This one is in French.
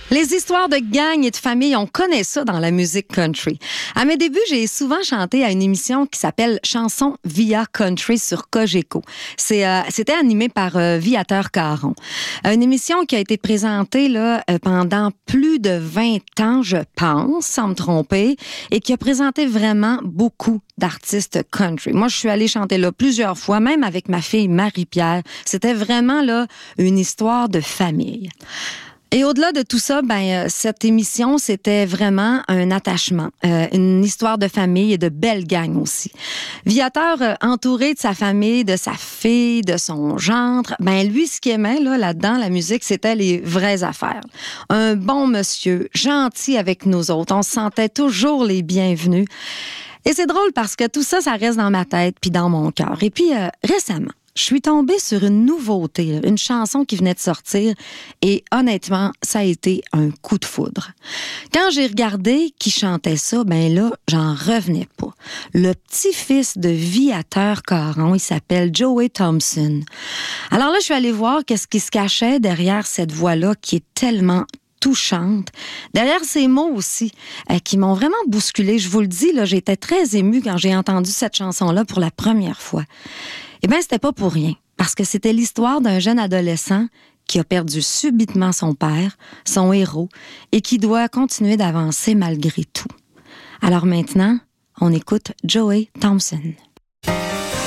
Les histoires de gang et de famille, on connaît ça dans la musique country. À mes débuts, j'ai souvent chanté à une émission qui s'appelle Chansons via country sur Cogeco. C'était animé par Viateur Caron. Une émission qui a été présentée pendant plus de 20 ans, je pense, sans me tromper, et qui a présenté vraiment beaucoup d'artistes country. Moi, je suis allée chanter là plusieurs fois, même avec ma fille Marie-Pierre. C'était vraiment là une histoire de famille. Et au-delà de tout ça, cette émission, c'était vraiment un attachement, une histoire de famille et de belle gang aussi. Viateur, entouré de sa famille, de sa fille, de son gendre, lui, ce qu'il aimait là-dedans, la musique, c'était les vraies affaires. Un bon monsieur, gentil avec nous autres, on se sentait toujours les bienvenus. Et c'est drôle parce que tout ça, ça reste dans ma tête puis dans mon cœur. Et puis, récemment, je suis tombée sur une nouveauté, une chanson qui venait de sortir et honnêtement, ça a été un coup de foudre. Quand j'ai regardé qui chantait ça, j'en revenais pas. Le petit-fils de Viateur Caron, il s'appelle Joey Thompson. Alors là, je suis allée voir qu'est-ce qui se cachait derrière cette voix-là qui est tellement touchante. Derrière ces mots aussi, qui m'ont vraiment bousculée. Je vous le dis, là, j'étais très émue quand j'ai entendu cette chanson-là pour la première fois. C'était pas pour rien, parce que c'était l'histoire d'un jeune adolescent qui a perdu subitement son père, son héros, et qui doit continuer d'avancer malgré tout. Alors maintenant, on écoute Joey Thompson.